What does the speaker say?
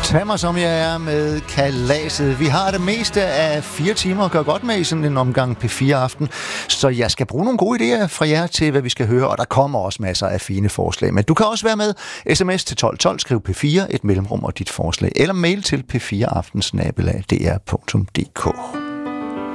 Tag mig som jeg er med kalaset. Vi har det meste af 4 timer at gøre godt med i sådan en omgang P4-aften, så jeg skal bruge nogle gode idéer fra jer til, hvad vi skal høre, og der kommer også masser af fine forslag. Men du kan også være med. SMS til 1212, skriv P4, et mellemrum og dit forslag, eller mail til p4aften@dr.dk.